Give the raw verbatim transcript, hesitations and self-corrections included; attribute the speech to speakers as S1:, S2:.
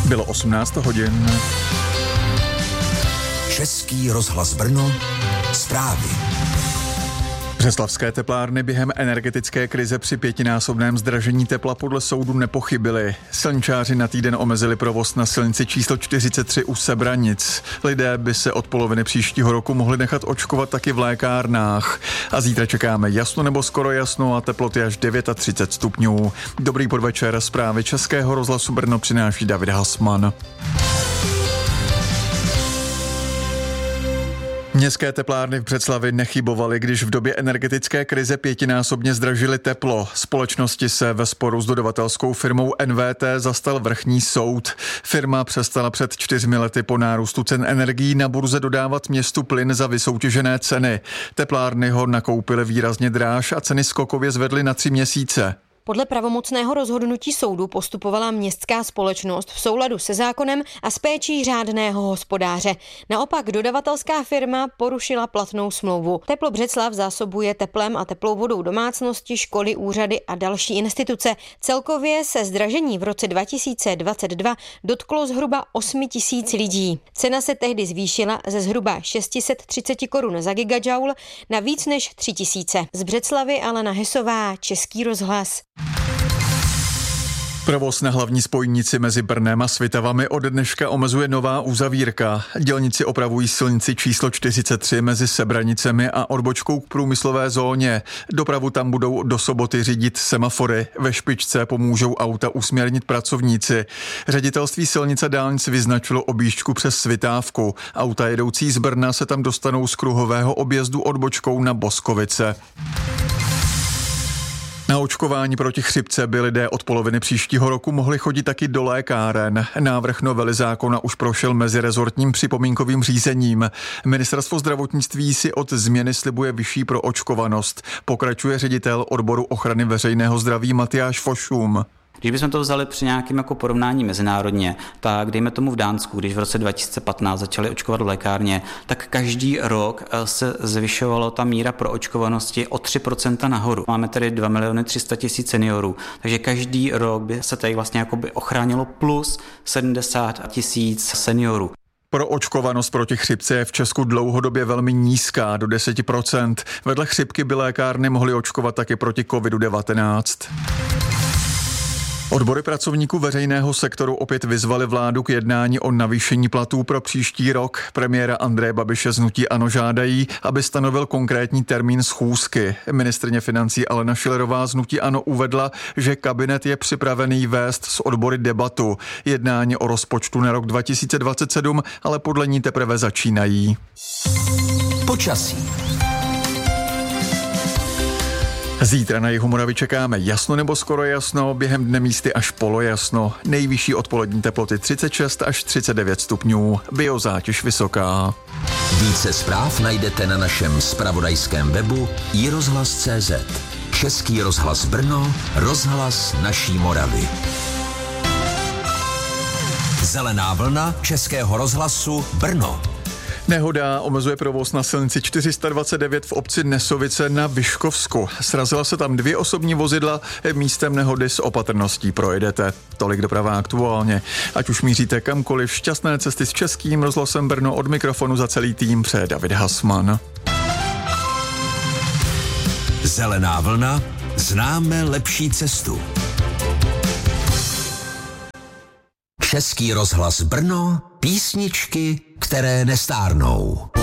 S1: Bylo osmnáct hodin.
S2: Český rozhlas Brno, zprávy.
S1: Břeclavské teplárny během energetické krize při pětinásobném zdražení tepla podle soudu nepochybili. Silničáři na týden omezili provoz na silnici číslo čtyřicet tři u Sebranic. Lidé by se od poloviny příštího roku mohli nechat očkovat taky v lékárnách. A zítra čekáme jasno nebo skoro jasno a teploty až třicet devět stupňů. Dobrý podvečer, zprávy Českého rozhlasu Brno přináší David Hasman. Městské teplárny v Břeclavi nechybovaly, když v době energetické krize pětinásobně zdražily teplo. Společnosti se ve sporu s dodavatelskou firmou N V T zastal vrchní soud. Firma přestala před čtyřmi lety po nárůstu cen energií na burze dodávat městu plyn za vysoutěžené ceny. Teplárny ho nakoupily výrazně dráž a ceny skokově zvedly na tři měsíce.
S3: Podle pravomocného rozhodnutí soudu postupovala městská společnost v souladu se zákonem a s péčí řádného hospodáře. Naopak dodavatelská firma porušila platnou smlouvu. Teplo Břeclav zásobuje teplem a teplou vodou domácnosti, školy, úřady a další instituce. Celkově se zdražení v roce dva tisíce dvacet dva dotklo zhruba osm tisíc lidí. Cena se tehdy zvýšila ze zhruba šest set třicet korun za gigajoule na víc než tři tisíce. Z Břeclavy Alena Hesová, Český rozhlas.
S1: Provoz na hlavní spojnici mezi Brnem a Svitavami od dneška omezuje nová uzavírka. Dělníci opravují silnici číslo čtyřicet tři mezi Sebranicemi a odbočkou k průmyslové zóně. Dopravu tam budou do soboty řídit semafory. Ve špičce pomůžou auta usměrnit pracovníci. Ředitelství silnice dálnic vyznačilo objížďku přes Svitávku. Auta jedoucí z Brna se tam dostanou z kruhového objezdu odbočkou na Boskovice. Na očkování proti chřipce by lidé od poloviny příštího roku mohli chodit taky do lékáren. Návrh novely zákona už prošel mezirezortním připomínkovým řízením. Ministerstvo zdravotnictví si od změny slibuje vyšší proočkovanost. Pokračuje ředitel odboru ochrany veřejného zdraví Matyáš Fošum.
S4: Když bychom to vzali při nějakém jako porovnání mezinárodně, tak dejme tomu v Dánsku, když v roce dva tisíce patnáct začali očkovat v lékárně, tak každý rok se zvyšovalo ta míra proočkovanosti o tři procenta nahoru. Máme tedy dva miliony tři sta tisíc seniorů, takže každý rok by se tady vlastně jakoby ochránilo plus sedmdesát tisíc seniorů.
S1: Proočkovanost proti chřipce je v Česku dlouhodobě velmi nízká, do deset procent. Vedle chřipky by lékárny mohly očkovat taky proti kovidu devatenáct. Odbory pracovníků veřejného sektoru opět vyzvali vládu k jednání o navýšení platů pro příští rok. Premiéra Andreje Babiše z hnutí ANO žádají, aby stanovil konkrétní termín schůzky. Ministryně financí Alena Schillerová z hnutí ANO uvedla, že kabinet je připravený vést s odbory debatu. Jednání o rozpočtu na rok dva tisíce dvacet sedm ale podle ní teprve začínají.
S2: Počasí.
S1: Zítra na jihu Moravy čekáme jasno nebo skoro jasno, během dne místy až polojasno. Nejvyšší odpolední teploty třicet šest až třicet devět stupňů, biozátěž vysoká.
S2: Více zpráv najdete na našem zpravodajském webu i rozhlas tečka cé zet. Český rozhlas Brno, rozhlas naší Moravy. Zelená vlna Českého rozhlasu Brno.
S1: Nehoda omezuje provoz na silnici čtyři sta dvacet devět v obci Nesovice na Vyškovsku. Srazila se tam dvě osobní vozidla, místem nehody s opatrností projedete. Tolik doprava aktuálně. Ať už míříte kamkoliv, šťastné cesty s Českým rozhlasem Brno, od mikrofonu za celý tým přeje David Hasman.
S2: Zelená vlna, známe lepší cestu. Český rozhlas Brno, písničky, které nestárnou.